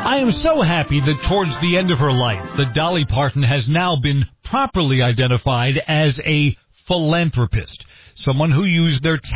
I am so happy that towards the end of her life, that Dolly Parton has now been properly identified as a philanthropist, someone who used their